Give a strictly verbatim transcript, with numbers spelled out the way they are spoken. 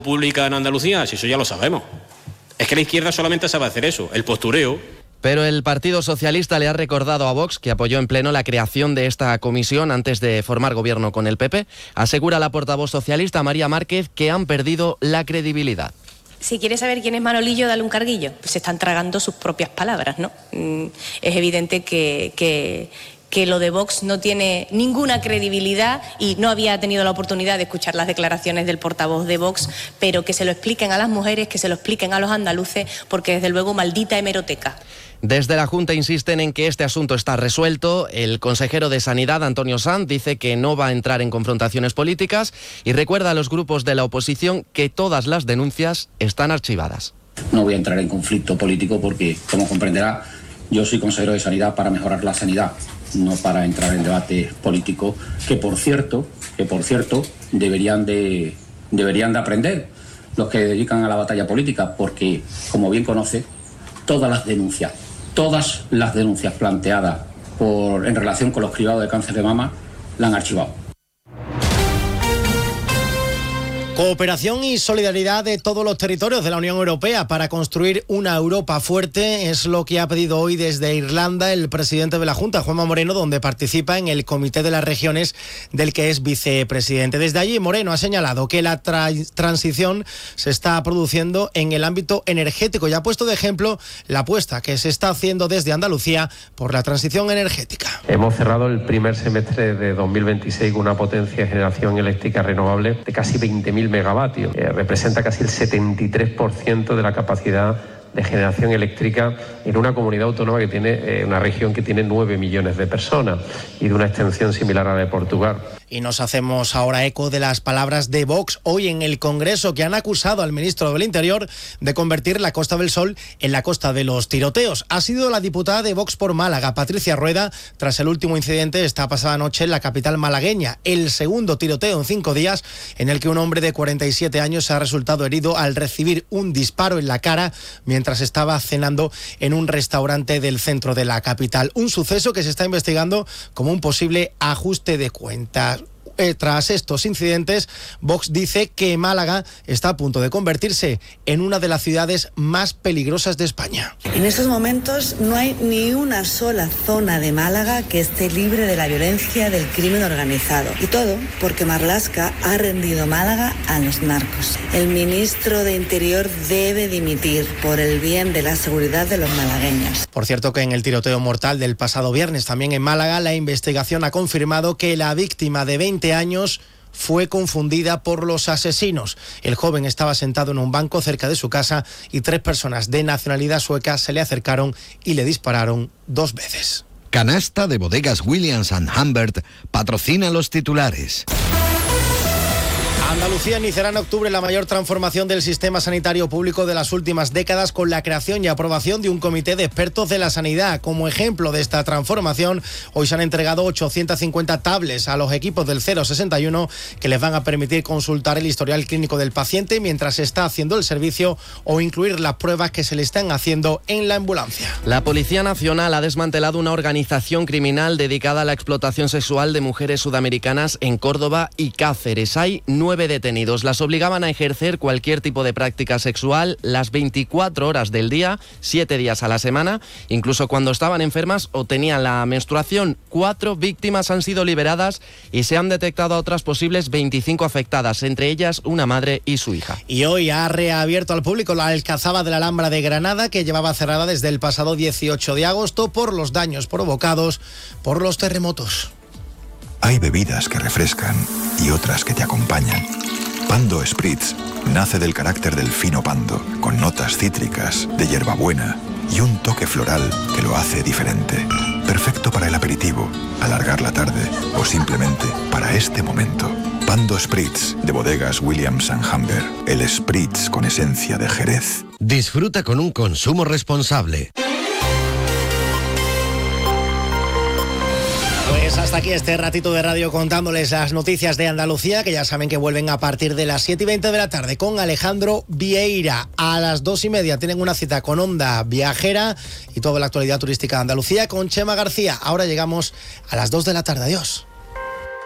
pública en Andalucía, si eso ya lo sabemos. Es que la izquierda solamente sabe hacer eso, el postureo. Pero el Partido Socialista le ha recordado a Vox que apoyó en pleno la creación de esta comisión antes de formar gobierno con el P P. Asegura la portavoz socialista María Márquez que han perdido la credibilidad. Si quieres saber quién es Manolillo, dale un carguillo. Pues se están tragando sus propias palabras, ¿no? Mm, es evidente que... que que lo de Vox no tiene ninguna credibilidad y no había tenido la oportunidad de escuchar las declaraciones del portavoz de Vox, pero que se lo expliquen a las mujeres, que se lo expliquen a los andaluces, porque desde luego maldita hemeroteca. Desde la Junta insisten en que este asunto está resuelto. El consejero de Sanidad, Antonio Sanz, dice que no va a entrar en confrontaciones políticas y recuerda a los grupos de la oposición que todas las denuncias están archivadas. No voy a entrar en conflicto político porque, como comprenderá, yo soy consejero de Sanidad para mejorar la sanidad, no para entrar en debate político, que por cierto, que por cierto, deberían de, deberían de aprender los que dedican a la batalla política, porque, como bien conoce, todas las denuncias, todas las denuncias planteadas por, en relación con los cribados de cáncer de mama, la han archivado. Cooperación y solidaridad de todos los territorios de la Unión Europea para construir una Europa fuerte es lo que ha pedido hoy desde Irlanda el presidente de la Junta, Juanma Moreno, donde participa en el Comité de las Regiones del que es vicepresidente. Desde allí, Moreno ha señalado que la tra- transición se está produciendo en el ámbito energético y ha puesto de ejemplo la apuesta que se está haciendo desde Andalucía por la transición energética. Hemos cerrado el primer semestre de dos mil veintiséis con una potencia de generación eléctrica renovable de casi veinte mil megavatios. Eh, representa casi el setenta y tres por ciento de la capacidad de generación eléctrica en una comunidad autónoma que tiene, eh, una región que tiene nueve millones de personas y de una extensión similar a la de Portugal. Y nos hacemos ahora eco de las palabras de Vox hoy en el Congreso, que han acusado al ministro del Interior de convertir la Costa del Sol en la costa de los tiroteos. Ha sido la diputada de Vox por Málaga, Patricia Rueda, tras el último incidente esta pasada noche en la capital malagueña, el segundo tiroteo en cinco días en el que un hombre de cuarenta y siete años ha resultado herido al recibir un disparo en la cara mientras estaba cenando en un restaurante del centro de la capital. Un suceso que se está investigando como un posible ajuste de cuentas. Eh, tras estos incidentes, Vox dice que Málaga está a punto de convertirse en una de las ciudades más peligrosas de España. En estos momentos no hay ni una sola zona de Málaga que esté libre de la violencia del crimen organizado. Y todo porque Marlaska ha rendido Málaga a los narcos. El ministro de Interior debe dimitir por el bien de la seguridad de los malagueños. Por cierto que en el tiroteo mortal del pasado viernes, también en Málaga, la investigación ha confirmado que la víctima de veinte años fue confundida por los asesinos. El joven estaba sentado en un banco cerca de su casa y tres personas de nacionalidad sueca se le acercaron y le dispararon dos veces. Canasta de Bodegas Williams and Humbert patrocina los titulares. Andalucía iniciará en octubre la mayor transformación del sistema sanitario público de las últimas décadas con la creación y aprobación de un comité de expertos de la sanidad. Como ejemplo de esta transformación, hoy se han entregado ochocientas cincuenta tablets a los equipos del cero sesenta y uno que les van a permitir consultar el historial clínico del paciente mientras se está haciendo el servicio o incluir las pruebas que se le están haciendo en la ambulancia. La Policía Nacional ha desmantelado una organización criminal dedicada a la explotación sexual de mujeres sudamericanas en Córdoba y Cáceres. Hay nueve detenidos. Las obligaban a ejercer cualquier tipo de práctica sexual las veinticuatro horas del día, siete días a la semana, incluso cuando estaban enfermas o tenían la menstruación. Cuatro víctimas han sido liberadas y se han detectado a otras posibles veinticinco afectadas, entre ellas una madre y su hija. Y hoy ha reabierto al público la Alcazaba de la Alhambra de Granada, que llevaba cerrada desde el pasado dieciocho de agosto por los daños provocados por los terremotos. Hay bebidas que refrescan y otras que te acompañan. Pando Spritz nace del carácter del fino pando, con notas cítricas, de hierbabuena y un toque floral que lo hace diferente. Perfecto para el aperitivo, alargar la tarde o simplemente para este momento. Pando Spritz de Bodegas Williams and Humbert. El Spritz con esencia de Jerez. Disfruta con un consumo responsable. Pues hasta aquí este ratito de radio contándoles las noticias de Andalucía, que ya saben que vuelven a partir de las siete y veinte de la tarde con Alejandro Vieira. A las dos y media tienen una cita con Onda Viajera y toda la actualidad turística de Andalucía con Chema García. Ahora llegamos a las dos de la tarde. Adiós.